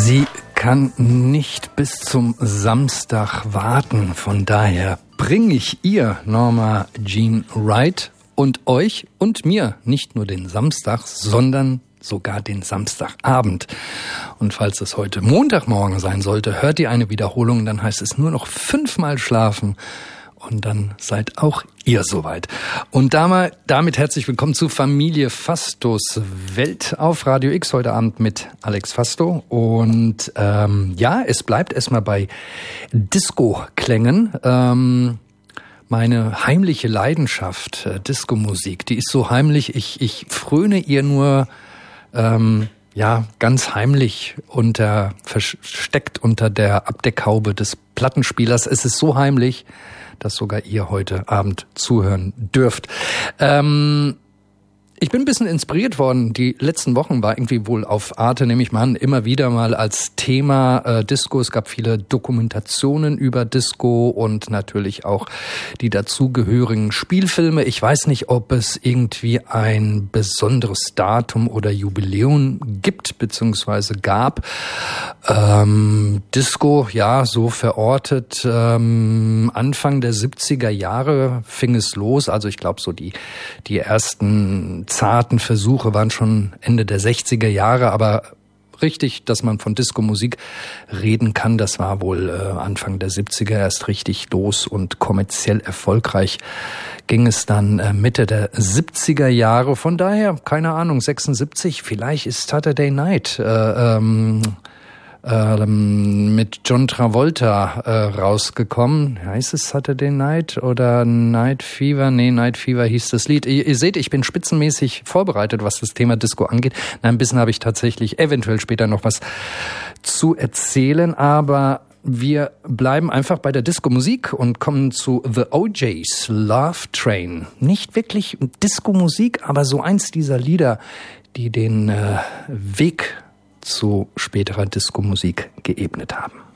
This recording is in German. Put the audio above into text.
Sie kann nicht bis zum Samstag warten. Von daher bringe ich ihr, Norma Jean Wright, und euch und mir nicht nur den Samstag, sondern sogar den Samstagabend. Und falls es heute Montagmorgen sein sollte, hört ihr eine Wiederholung, dann heißt es nur noch 5-mal schlafen. Und dann seid auch ihr soweit. Und damit herzlich willkommen zu Familie Fastos Welt auf Radio X heute Abend mit Alex Fasto. Und es bleibt erstmal bei Disco-Klängen. Meine heimliche Leidenschaft, Disco-Musik, die ist so heimlich, ich fröne ihr nur ganz heimlich versteckt unter der Abdeckhaube des Plattenspielers. Es ist so heimlich, dass sogar ihr heute Abend zuhören dürft. Ich bin ein bisschen inspiriert worden. Die letzten Wochen war irgendwie wohl auf Arte, nehme ich mal an, immer wieder mal als Thema Disco. Es gab viele Dokumentationen über Disco und natürlich auch die dazugehörigen Spielfilme. Ich weiß nicht, ob es irgendwie ein besonderes Datum oder Jubiläum gibt, beziehungsweise gab. Disco, ja, so verortet. Anfang der 70er Jahre fing es los. Also ich glaube, so die ersten zarten Versuche waren schon Ende der 60er Jahre, aber richtig, dass man von Disco-Musik reden kann, das war wohl Anfang der 70er erst richtig los und kommerziell erfolgreich ging es dann Mitte der 70er Jahre. Von daher, keine Ahnung, 76, vielleicht ist Saturday Night mit John Travolta rausgekommen. Heißt es Saturday Night oder Night Fever? Nee, Night Fever hieß das Lied. Ihr seht, ich bin spitzenmäßig vorbereitet, was das Thema Disco angeht. Ein bisschen habe ich tatsächlich eventuell später noch was zu erzählen, aber wir bleiben einfach bei der Disco-Musik und kommen zu The OJs, Love Train. Nicht wirklich Disco-Musik, aber so eins dieser Lieder, die den Weg zu späterer Disco-Musik geebnet haben.